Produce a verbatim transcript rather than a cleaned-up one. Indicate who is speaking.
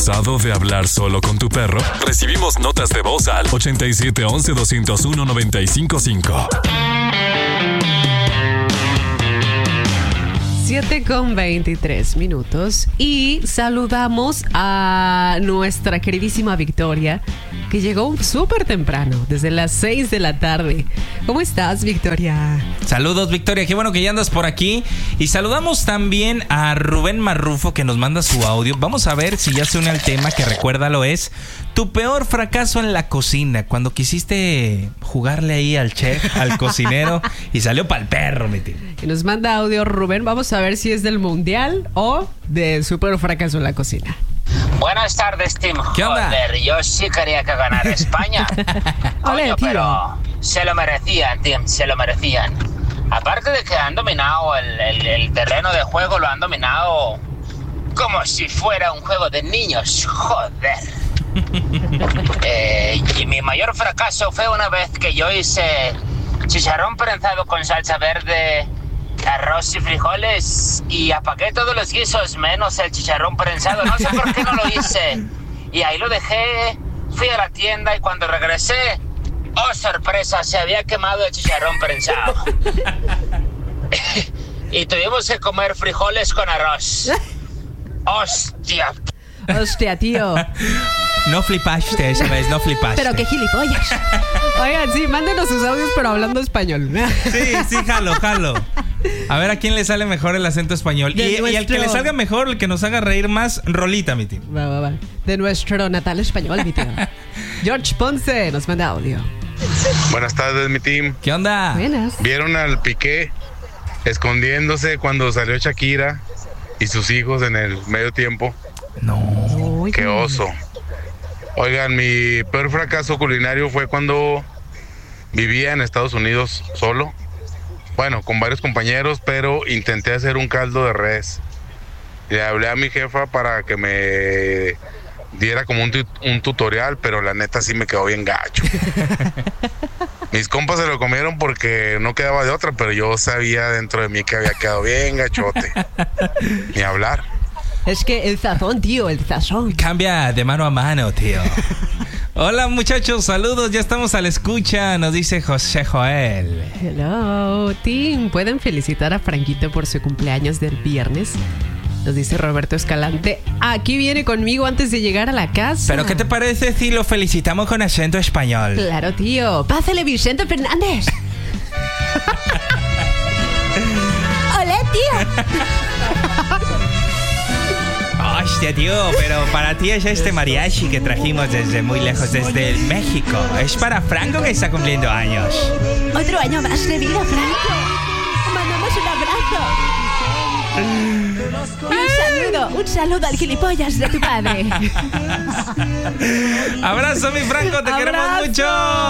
Speaker 1: ¿Cansado de hablar solo con tu perro? Recibimos notas de voz al ochenta y siete once doscientos uno noventa y cinco cinco.
Speaker 2: siete con veintitrés minutos y saludamos a nuestra queridísima Victoria, que llegó súper temprano, desde las seis de la tarde. ¿Cómo estás, Victoria?
Speaker 3: Saludos, Victoria, qué bueno que ya andas por aquí. Y saludamos también a Rubén Marrufo, que nos manda su audio. Vamos a ver si ya se une al tema, que recuérdalo, es tu peor fracaso en la cocina, cuando quisiste jugarle ahí al chef, al cocinero, y salió pa'l perro, mi tío.
Speaker 2: Y nos manda audio Rubén. Vamos a ver si es del mundial o de súper fracaso en la cocina.
Speaker 4: Buenas tardes, Tim.
Speaker 3: ¿Qué onda?
Speaker 4: Joder, yo sí quería que ganara España. Coño, pero se lo merecían, Tim, se lo merecían. Aparte de que han dominado el, el, el terreno de juego, lo han dominado como si fuera un juego de niños. Joder. Eh, y mi mayor fracaso fue una vez que yo hice chicharrón prensado con salsa verde, arroz y frijoles, y apagué todos los guisos menos el chicharrón prensado. No sé por qué no lo hice. Y ahí lo dejé, fui a la tienda y cuando regresé, ¡oh, sorpresa! Se había quemado el chicharrón prensado. Y tuvimos que comer frijoles con arroz. ¡Hostia!
Speaker 2: Hostia, tío.
Speaker 3: No flipaste esa vez, no flipaste.
Speaker 2: Pero qué gilipollas. Oigan, sí, mándenos sus audios, pero hablando español.
Speaker 3: Sí, sí, jalo, jalo. A ver a quién le sale mejor el acento español. Y, nuestro... y al que le salga mejor, el que nos haga reír más, rolita, mi tío.
Speaker 2: Va, va, va. De nuestro natal español, mi tío. George Ponce nos manda audio.
Speaker 5: Buenas tardes, mi team.
Speaker 3: ¿Qué onda?
Speaker 2: Buenas.
Speaker 5: ¿Vieron al Piqué escondiéndose cuando salió Shakira y sus hijos en el medio tiempo?
Speaker 3: No.
Speaker 2: Uy,
Speaker 5: qué oso. Oigan, mi peor fracaso culinario fue cuando vivía en Estados Unidos solo. Bueno, con varios compañeros, pero intenté hacer un caldo de res. Le hablé a mi jefa para que me diera como un, tu- un tutorial, pero la neta sí me quedó bien gacho. Mis compas se lo comieron porque no quedaba de otra, pero yo sabía dentro de mí que había quedado bien gachote. Ni hablar.
Speaker 2: Es que el sazón, tío, el sazón.
Speaker 3: Cambia de mano a mano, tío. Hola, muchachos, saludos, ya estamos a la escucha, nos dice José Joel.
Speaker 2: Hello, Tim. ¿Pueden felicitar a Franquito por su cumpleaños del viernes? Nos dice Roberto Escalante. Aquí viene conmigo antes de llegar a la casa.
Speaker 3: ¿Pero qué te parece si lo felicitamos con acento español?
Speaker 2: Claro, tío. Pásale, Vicente Fernández. ¡Hola, tío!
Speaker 3: Hostia, tío, pero para ti es este mariachi que trajimos desde muy lejos, desde México. Es para Franco que está cumpliendo años.
Speaker 2: Otro año más de vida, Franco. Mandamos un abrazo. Y un saludo, un saludo al gilipollas de tu padre.
Speaker 3: Abrazo, mi Franco, te
Speaker 2: Abrazo.
Speaker 3: queremos mucho.